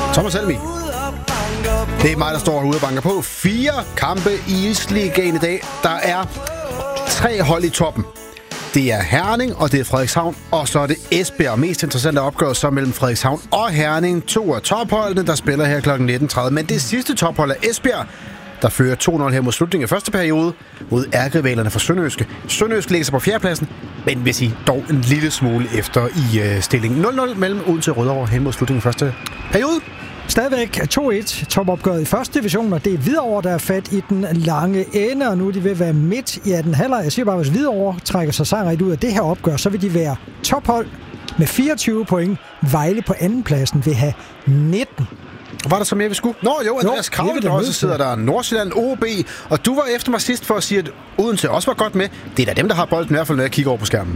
Thomas Helmi. Det er mig, der står ude og banker på. 4 kampe i Isligaen i dag. Der er 3 hold i toppen. Det er Herning, og det er Frederikshavn, og så er det Esbjerg. Mest interessante opgør så mellem Frederikshavn og Herning. 2 af topholdene, der spiller her kl. 19.30. Men det sidste tophold er Esbjerg, der fører 2-0 her mod slutningen af første periode mod ærkerivalerne fra Sønderjyske. Sønderjyske ligger sig på 4. pladsen, men vil sige dog en lille smule efter i stillingen. 0-0 mellem Odense og Rødovre hen mod slutningen af første periode. Stadigvæk 2-1 topopgøret i første division, og det er Hvidovre, der er fat i den lange ende, og nu er de ved at være midt i 18 halvleg. Jeg siger bare, hvis Hvidovre trækker sig sejrigt ud af det her opgør, så vil de være tophold med 24 point. Vejle på andenpladsen vil have 19. Var der så mere, vi skulle? Andreas Kravle, der også sidder der. Nordsjælland, OB, og du var efter mig sidst for at sige, at Odense også var godt med. Det er da dem, der har bolden i hvert fald, når jeg kigger over på skærmen.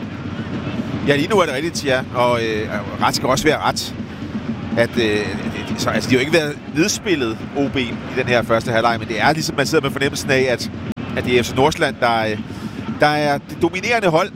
Ja, lige nu er det rigtigt, ja. Og ret skal også være ret. At de har jo ikke været nedspillet OB i den her første halvleg, men det er ligesom, man sidder med fornemmelsen af, at det er FC Nordsjælland, der er det dominerende hold,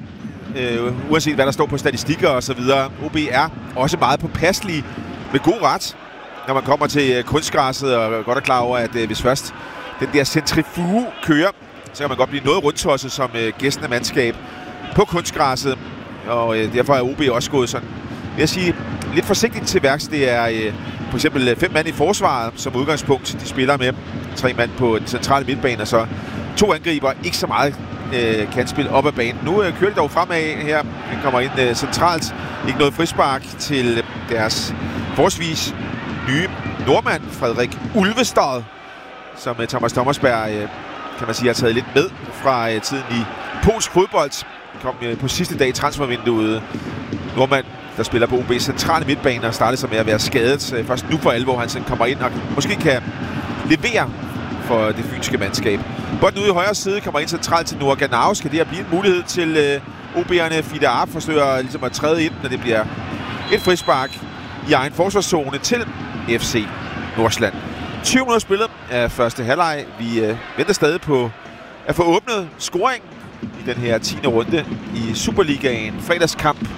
uanset hvad der står på statistikker og så videre. OB er også meget påpasselige med god ret, når man kommer til kunstgræsset, og godt er klar over, at hvis først den der centrifuge kører, så kan man godt blive noget rundtosset som gæstende mandskab på kunstgræsset, og derfor er OB også gået sådan, vil jeg sige, lidt forsigtigt til værks. Det er for eksempel 5 mand i forsvaret som udgangspunkt. De spiller med 3 mand på den centrale midtbane, og så 2 angriber. Ikke så meget kantspil op ad banen. Nu kører de dog fremad her. Han kommer ind centralt. Ikke noget frispark til deres forholdsvis nye nordmand, Frederik Ulvestad, som Thomas Thomasberg, kan man sige, har taget lidt med fra tiden i polsk fodbold. Kom på sidste dag i transfervinduet. Nordmand, der spiller på OB's centrale midtbane og startede sig med at være skadet. Først nu for alvor, han kommer ind og måske kan levere for det fynske mandskab. Bolden ude i højre side kommer ind centralt til Noah Ganau. Skal det her blive en mulighed til OB'erne? Fida Arp forsøger ligesom at træde ind, når det bliver et frispark i egen forsvarszone til FC Nordsjælland. 20 minutter spillet af første halvleg. Vi venter stadig på at få åbnet scoring i den her 10. runde i Superligaen. Fredagskamp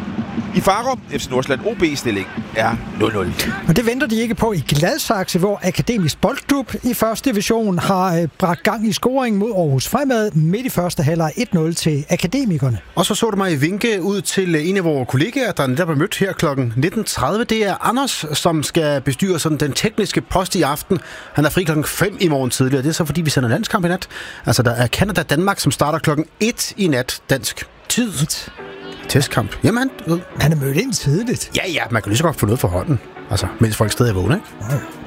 i Farum. FC Nordsjælland OB-stilling er 0-0. Og det venter de ikke på i Gladsaxe, hvor Akademisk Boldklub i første division har bragt gang i scoring mod Aarhus Fremad midt i første halvleg 1-0 til Akademikerne. Og så du mig vinke ud til en af vores kollegaer, der blev mødt her kl. 19.30. Det er Anders, som skal bestyre sådan den tekniske post i aften. Han er fri klokken 5 i morgen tidligere. Det er så fordi, vi sender landskamp i nat. Altså, der er Canada-Danmark, som starter klokken 1 i nat dansk tid. Testkamp. Jamen, han er mødt ind tidligt. Ja, man kan lige så godt få noget for hånden. Altså, mens folk stadig er vågne, ikke? Ja.